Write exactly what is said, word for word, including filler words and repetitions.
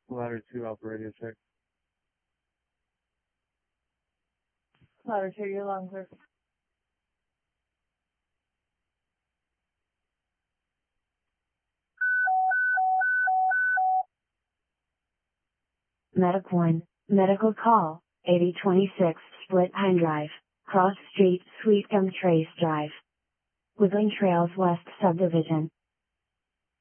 Ladder two Alpha radio check. Ladder two, you're long clear. Medic one, medical call, eighty twenty-six Split Pine Drive, Cross Street, Suite Gum Trace Drive. Woodland Trails West Subdivision.